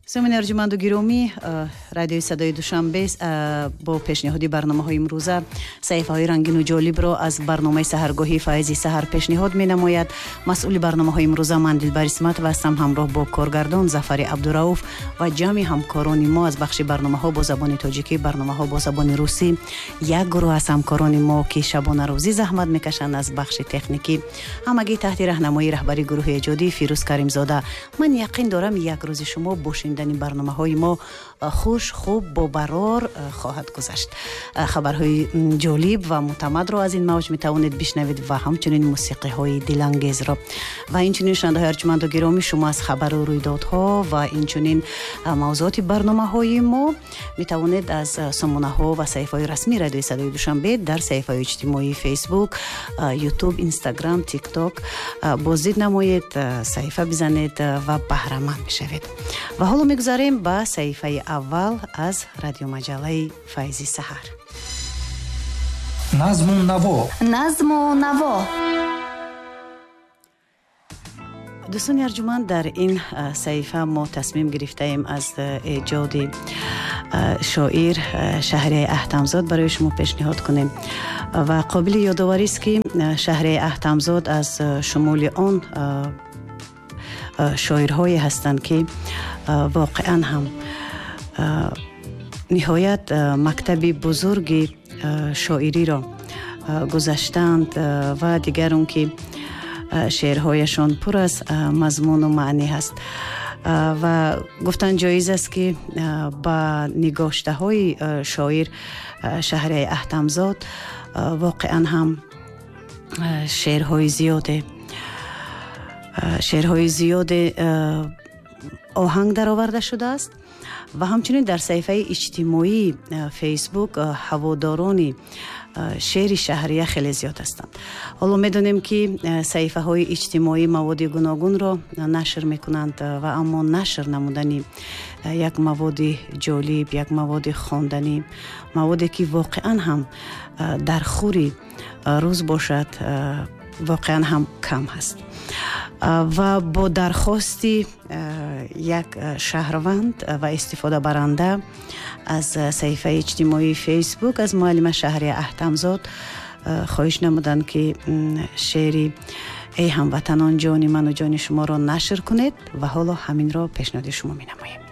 سامعین ارجمند و گرامی، رادیوی صدای دوشنبه با پیشنهادی برنامه‌های امروزه صحیفه‌های رنگین و جالب را از برنامه سحرگاهی فایزی سحر پیشنهاد می‌نماید. مسئول برنامه‌های امروزه من دلبر اسمت و هستم، همراه با کارگردان ظفر عبدالرؤوف و جمع همکاران ما از بخش برنامه‌ها با زبان تاجیکی، برنامه‌ها با زبان روسی. یک گروه از همکاران ما که شبانه روزی زحمت می‌کشند از بخش تکنیکی، همگی تحت راهنمایی رهبری گروه ایجادی فیروز کریمزاده. من یقین دارم یک روز شما باشین برنامه‌های ما خوش، خوب، با برار خواهد گذشت. خبرهای جالب و معتمد را از این موج میتوانید بشنوید و همچنین موسیقی‌های دلانگیز را و اینچنین شنونده‌های ارجمند و گرامی، شما از خبر و رویدادها و اینچنین موضوعات برنامه‌های ما میتوانید از سامانه‌ها و صفحه‌های رسمی رادیوی صدای دوشنبه در صفحه‌های اجتماعی فیسبوک، یوتیوب، اینستاگرام، تیک تاک بازدید نمایید، صفحه بزنید و بهره مند میشوید. و حالا میگذاریم به صحیفه اول از رادیو مجله فایزی سحر. نظم و نوا. نظم و نوا. دوستان ارجمند، در این صحیفه ما تصمیم گرفته ایم از ایجاد شاعر شهریه احتمزاد برای شما پیشنهاد کنیم و قابل یادآوری است که شهریه احتمزاد از شمول آن شاعرهایی هستند که واقعا هم نهایت مکتب بزرگ شاعری را گذاشتند و دیگر اون که شعرهایشان پر از مضمون و معنی هست و گفتن جایز است که با نگاشته های شاعر شهریه احتمزاد واقعا هم شعرهای زیاده آهنگ در آورده شده است و همچنین در صفحه اجتماعی فیسبوک هواداران شعر شهریه خیلی زیاد هستند. حالا میدونیم که صفحه های اجتماعی مواد گوناگون را نشر میکنند و اما نشر نمودنی یک مواد جالب، یک مواد خواندنی، موادی که واقعا هم در خوری روز باشد واقعا هم کم هست. و با درخواستی یک شهروند و استفاده برنده از صفحه اجتماعی فیسبوک از معلم شهریه احتمزاد خواهش نمودند که شعری ای هموطنان جان من و جان شما را نشر کنید و حالا همین را پیشنهاد شما می نماییم.